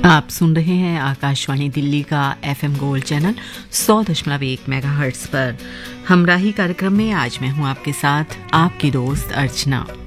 आप सुन रहे हैं आकाशवाणी दिल्ली का FM गोल्ड चैनल 100.1 मेगाहर्ट्ज पर। हमराही कार्यक्रम में आज मैं हूं आपके साथ आपकी दोस्त अर्चना।